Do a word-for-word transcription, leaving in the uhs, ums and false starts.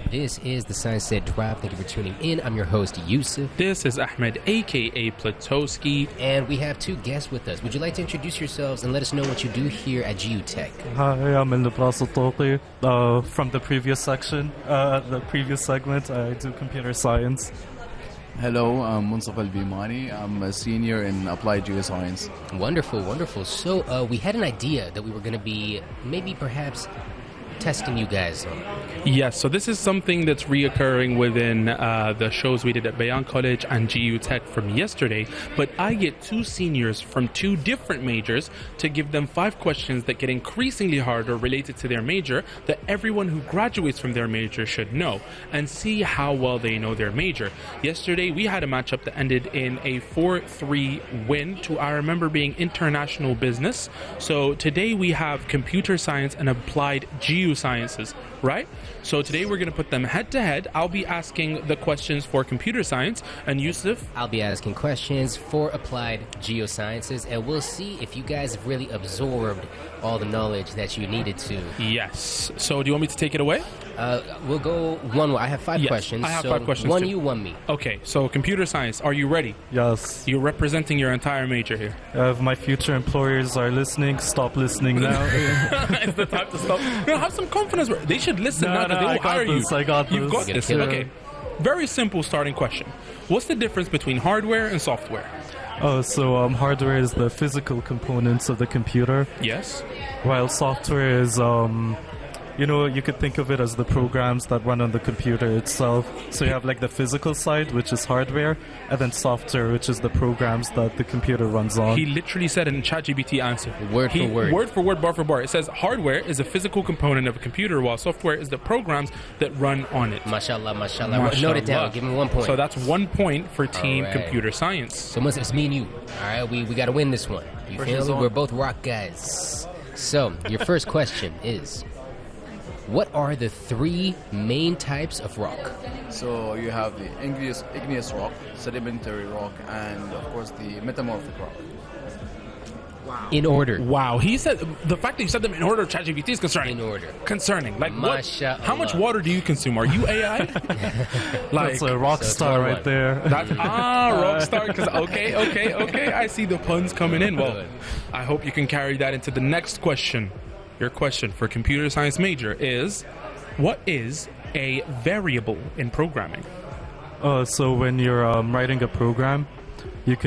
This is the Science Set Drop. Thank you for tuning in. I'm your host, Yusuf. This is Ahmed, a k a. Platowski. And we have two guests with us. Would you like to introduce yourselves and let us know what you do here at G U Tech? Hi, I'm Elnabras Al-Toqi. Uh, from the previous section, uh, the previous segment, I do computer science. Hello, I'm Munsaf Al-Bimani. I'm a senior in applied geoscience. Wonderful, wonderful. So uh, we had an idea that we were going to be maybe perhaps testing you guys on. Yes, so this is something that's reoccurring within uh, the shows we did at Bayan College and G U Tech from yesterday, but I get two seniors from two different majors to give them five questions that get increasingly harder related to their major that everyone who graduates from their major should know, and see how well they know their major. Yesterday we had a matchup that ended in a four three win to, I remember, being international business. So today we have computer science and applied geosciences, right? So today we're going to put them head to head. I'll be asking the questions for computer science, and Yusuf, I'll be asking questions for applied geosciences, and we'll see if you guys have really absorbed all the knowledge that you needed to. yes. So do you want me to take it away? Uh, we'll go one way. I have five Yes, questions. I have so five questions One too. you, one me. Okay, so computer science, are you ready? Yes. You're representing your entire major here. Uh, if my future employers are listening, stop listening now. It's the time to stop. No, have some confidence. They should listen No, now that no, they will I got hire this, you. I got You've this. got You're this. gonna kill Okay. Very simple starting question. What's the difference between hardware and software? Oh, so um, hardware is the physical components of the computer, Yes. while software is, um, you know, you could think of it as the programs that run on the computer itself. So you have like the physical side, which is hardware, and then software, which is the programs that the computer runs on. He literally said it in ChatGPT answer. Word He- for word. Word for word, bar for bar. It says hardware is a physical component of a computer, while software is the programs that run on it. Mashallah, mashallah. Mashallah. Note it down. Give me one point. So that's one point for team All right. computer science. So Musa, it's me and you. All right, we, we got to win this one. You feel Pressure's me? on. We're both rock guys. So your first question is, what are the three main types of rock? So you have the igneous, igneous rock, sedimentary rock, and of course the metamorphic rock. In order. Wow, he said the fact that you said them in order of ChatGPT is concerning. In order. Concerning. Like what? Mashallah. How much water do you consume? Are you A I? like That's a rock so it's star one right one. there. That's ah rockstar. Because okay, okay, okay. I see the puns coming in. Well, Good. I hope you can carry that into the next question. Your question for computer science major is, what is a variable in programming? Uh, so when you're um, writing a program,